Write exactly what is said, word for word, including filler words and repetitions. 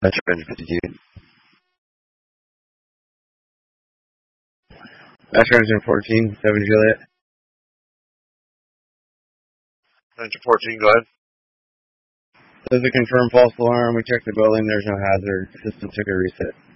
That's Ranger fifty-two. That's Ranger fourteen, seven Juliet. Ranger fourteen, go ahead. There's a confirmed false alarm. We checked the building. There's no hazard. System took a reset.